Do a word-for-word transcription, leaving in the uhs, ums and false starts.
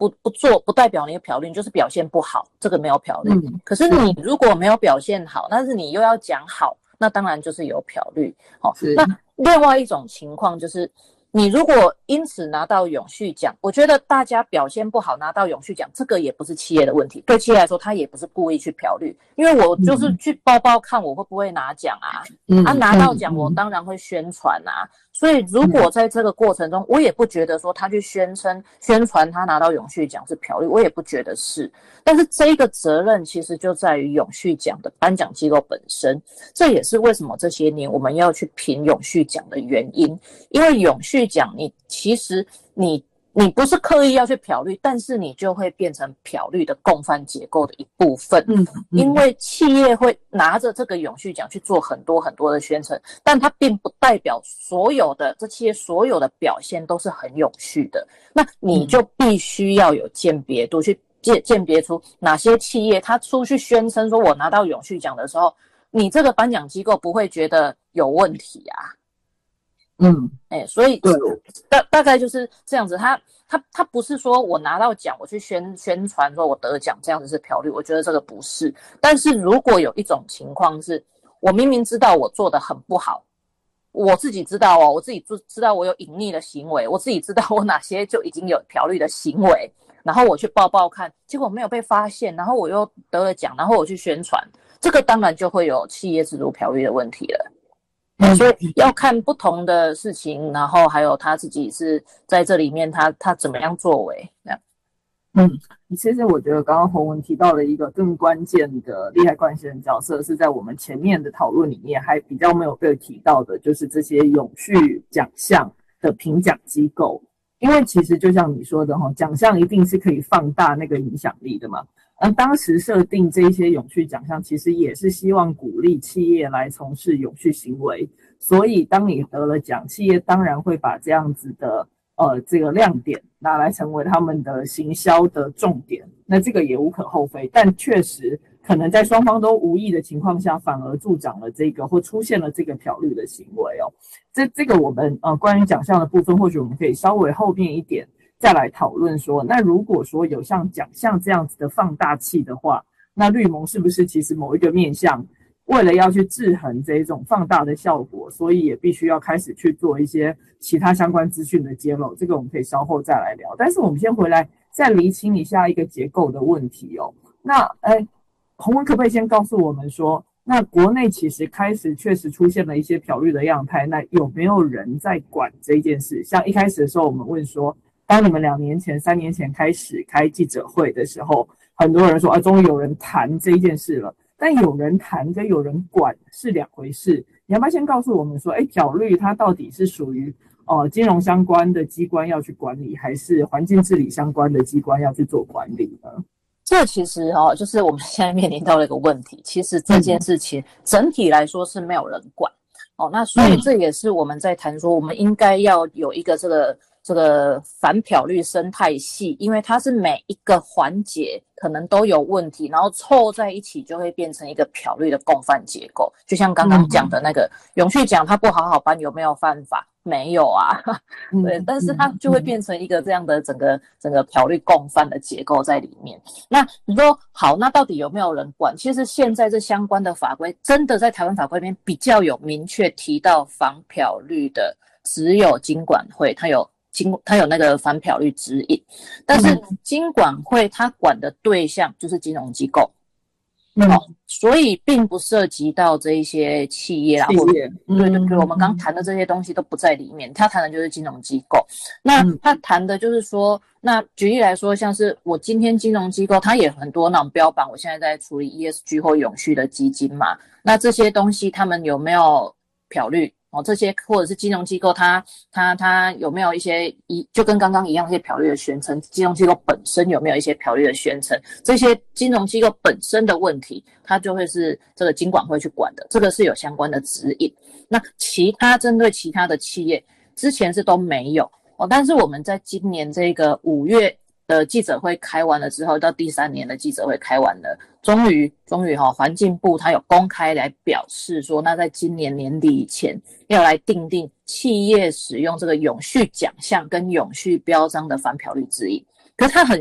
不不做，不代表你有漂绿，你就是表现不好，这个没有漂绿。 嗯， 可是你如果没有表现好，但是你又要讲好，那当然就是有漂绿。哦，那另外一种情况就是，你如果因此拿到永续奖，我觉得大家表现不好拿到永续奖，这个也不是企业的问题。对企业来说，他也不是故意去漂绿，因为我就是去包包看我会不会拿奖啊，嗯、啊拿到奖我当然会宣传啊。所以如果在这个过程中，我也不觉得说他去宣称宣传他拿到永续奖是漂绿，我也不觉得是。但是这一个责任其实就在于永续奖的颁奖机构本身，这也是为什么这些年我们要去评永续奖的原因。因为永续奖你其实你你不是刻意要去漂绿，但是你就会变成漂绿的共犯结构的一部分。嗯，因为企业会拿着这个永续奖去做很多很多的宣传，但它并不代表所有的这企业所有的表现都是很永续的。那你就必须要有鉴别度，去鉴别出哪些企业它出去宣称说我拿到永续奖的时候，你这个颁奖机构不会觉得有问题啊。嗯，哎、欸，所以大大概就是这样子。他他他不是说我拿到奖我去宣宣传说我得奖这样子是漂绿，我觉得这个不是。但是如果有一种情况是，我明明知道我做得很不好，我自己知道哦，我自己知道我有隐匿的行为，我自己知道我哪些就已经有漂绿的行为，然后我去报报看，结果没有被发现，然后我又得了奖，然后我去宣传，这个当然就会有企业制度漂绿的问题了。所以要看不同的事情，然后还有他自己是在这里面他他怎么样作为这样。 嗯，其实我觉得刚刚洪文提到了一个更关键的利害关系人角色，是在我们前面的讨论里面还比较没有被提到的，就是这些永续奖项的评奖机构。因为其实就像你说的齁，奖项一定是可以放大那个影响力的嘛。而当时设定这些永续奖项，其实也是希望鼓励企业来从事永续行为。所以当你得了奖，企业当然会把这样子的呃这个亮点拿来成为他们的行销的重点，那这个也无可厚非。但确实可能在双方都无意的情况下，反而助长了这个或出现了这个漂绿的行为哦。这这个我们呃关于奖项的部分，或许我们可以稍微后面一点再来讨论说，那如果说有像奖项这样子的放大器的话，那绿盟是不是其实某一个面向，为了要去制衡这种放大的效果，所以也必须要开始去做一些其他相关资讯的揭露，这个我们可以稍后再来聊。但是我们先回来再厘清一下一个结构的问题哦。那呃，洪文可不可以先告诉我们说，那国内其实开始确实出现了一些漂绿的样态，那有没有人在管这件事？像一开始的时候我们问说，当你们两年前、三年前开始开记者会的时候，很多人说啊，终于有人谈这一件事了。但有人谈跟有人管是两回事。你要不要先告诉我们说，哎，漂绿它到底是属于呃金融相关的机关要去管理，还是环境治理相关的机关要去做管理呢？ 这其实哦，就是我们现在面临到了一个问题。其实这件事情整体来说是没有人管哦，那所以这也是我们在谈说，我们应该要有一个这个。这个反漂绿生态系，因为它是每一个环节可能都有问题，然后凑在一起就会变成一个漂绿的共犯结构。就像刚刚讲的那个、嗯、永续奖，它不好好颁有没有犯法？没有啊，对，但是它就会变成一个这样的整个整个漂绿共犯的结构在里面。那你说好，那到底有没有人管？其实现在这相关的法规，真的在台湾法规里面比较有明确提到防漂绿的，只有金管会，它有。金它有那个反漂绿指引，但是金管会它管的对象就是金融机构，嗯，哦，所以并不涉及到这一些企业啦，企业，对对对，嗯，我们刚谈的这些东西都不在里面，他谈的就是金融机构。那他谈的就是说，那举例来说，像是我今天金融机构，它也很多那种标榜，我现在在处理 E S G 或永续的基金嘛，那这些东西他们有没有漂绿？哦，这些或者是金融机构它，它它它有没有一些一就跟刚刚一样，一些漂绿的宣称？金融机构本身有没有一些漂绿的宣称？这些金融机构本身的问题，它就会是这个金管会去管的，这个是有相关的指引。那其他针对其他的企业，之前是都没有哦，但是我们在今年这个五月的记者会开完了之后，到第三年的记者会开完了，终于终于哈、哦，环境部它有公开来表示说，那在今年年底以前要来订定企业使用这个永续奖项跟永续标章的反漂绿指引。可是它很